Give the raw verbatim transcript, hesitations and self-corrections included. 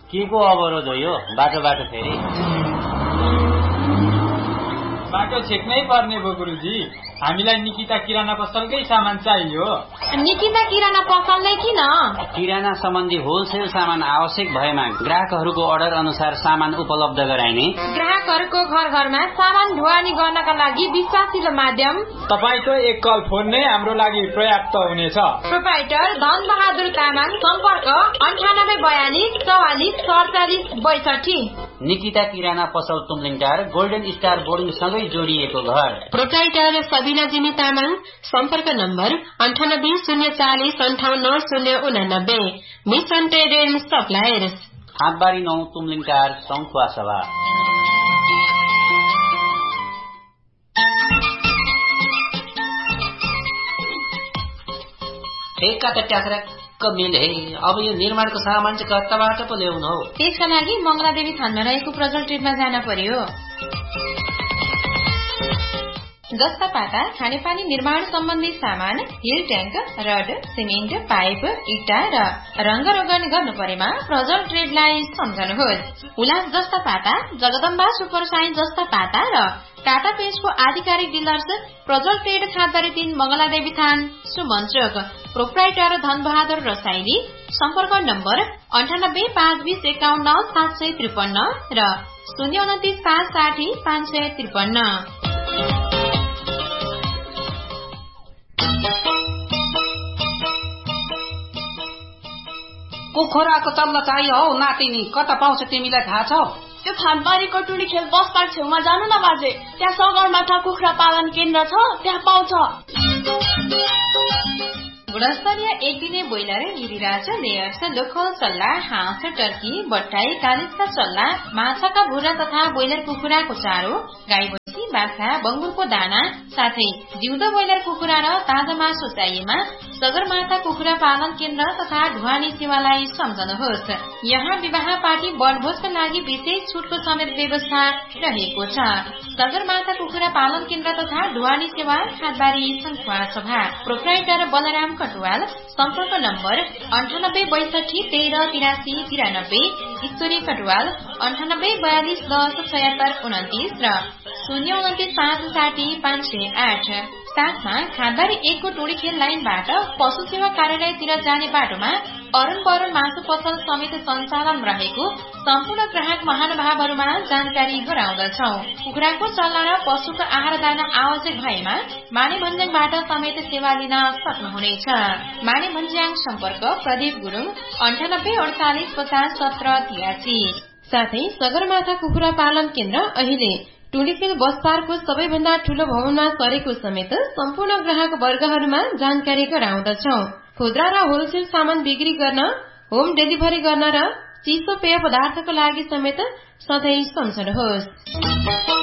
के को अवरोध हो यो? बाटो बाटो फेरि बाटो छेक्नै पर्ने भो गुरुजी। हामीलाई निकिता किराना पसलकै सामान चाहियो। निकिता किराना पसलले किन? किराना सम्बन्धी होलसेल सामान आवश्यक भएमा ग्राहकहरूको अर्डर अनुसार सामान उपलब्ध गराइने। ग्राहकहरूको घर घरमा सामान ढुवानी गर्नका लागि विश्वासिलो माध्यम तपाईको एक कल फोन नै हाम्रो लागि पर्याप्त हुनेछ। प्रोप्राइटर धन बहादुर तामाङ, सम्पर्क अन्ठानब्बे बयालिस चौवालिस सडचालिस बैसठी। निकिता किराना पसल तुमलिङटार गोल्डन स्टार बोर्डिङ सँगै जोडिएको घर। प्रोप्राइटर सबिना जिमी तामाङ, सम्पर्क नम्बर अन्ठानब्बे शून्य चालिस अन्ठाउन्न शून्य उनानब्बे। मिसन ट्रेड एन्ड सप्लायर्स, हातबारी नौ तुमलिङटार सङ्खुवा सभा। ठेक्का त ट्याक्राक्क मिले। अब यो निर्माणको सामान चाहिँ कताबाट पो ल्याउनु हो? त्यसका लागि मंगलादेवी थानमा रहेको प्रजल ट्रेडमा जान पर्यो। जस्ता पाता खानेपानी निर्माण सम्बन्धी सामान, hill tank, rod, cement, pipe, इट्टा र रंग रोगन गर्नु परेमा प्रजल ट्रेडलाई सम्झनुहोस्। उल्लास जस्ता पाता, जगदम्बा सुपर साइन जस्ता पाता र टाटा पेन्टको आधिकारिक डिलर्स प्रजल ट्रेड, खातबारी तीन, मंगलादेवी थान, सुमन चोक। प्रोप्राइटर धन बहादुर रसाइली, सम्पर्क नम्बर अन्ठानब्बे पाँच बीस एकाउन्न सात सय त्रिपन्न र शून्य उन्तिस पाँच साठी पाँच सय त्रिपन्न। कुखुराको तल्ला चाहियो हौ नातिनी, कता पाउँछ तिमीलाई थाहा छ? त्यो फानबारीको टुली खेल बस पार्क छेउमा जानु न बाजे। त्यहाँ सगरमाथा कुखुरा पालन केन्द्र छ, त्यहाँ पाउँछ। गुणस्तरीय एक दिने ब्रोइलर, गिरिराज, लेयर्स, लोकल चल्ला, हाँस, टर्की, बट्टाई, कालिजका चल्ला, माछाका भुरा तथा ब्रोइलर कुखुराको चारो, गाई भैँसी, बाख्रा, बंगुरको दाना साथै जिउँदो ब्रोइलर कुखुरा र ताजा मासु चाहिएमा सगरमाथा कुखुरा पालन केन्द्र तथा ढुवानी सेवालाई सम्झनुहोस्। यहाँ विवाह पार्टी वनभोजका लागि विशेष छुटको समेत व्यवस्था रहेको छ। सगरमाथा कुखुरा पालन केन्द्र तथा ढुवानी सेवा, खातबारी सङ्खुवा सभा। प्रोप्राइटर बलराम कटुवाल, सम्पर्क नम्बर अन्ठानब्बे बैसठी तेह्र तिरासी तिरानब्बे। ईश्वरी कटुवाल, अन्ठानब्बे बयालिस दस छयत्तर उन्तिस र शून्य उन्तिस पाँच साठी पाँच सय आठ। साथमा खातबारी एकको टोडी खेल लाइनबाट पशु सेवा कार्यालयतिर जाने बाटोमा अरुण बरुण मासु पसल समेत सञ्चालन रहेको सम्पूर्ण ग्राहक महानुभावहरूमा जानकारी गराउँदछौ। कुखुराको चल्ला र पशुको आहार दाना आवश्यक भएमा माने भन्ज्याङबाट समेत सेवा लिन सक्नुहुनेछ। माने भन्ज्याङ, सम्पर्क प्रदीप गुरुङ, अन्ठानब्बे अडचालिस पचास सत्र तिरासी। साथै सगरमाथा कुखुरा पालन केन्द्र अहिले टुलिखेल बस पार्कको सबैभन्दा ठूलो भवनमा सरेको समेत सम्पूर्ण ग्राहक वर्गहरूमा जानकारी गराउँदछौ। खुद्रा र होलसेल सामान बिक्री गर्न, होम डेलिभरी गर्न र चिसो पेय पदार्थको लागि समेत सधैँ सम्झनुहोस्।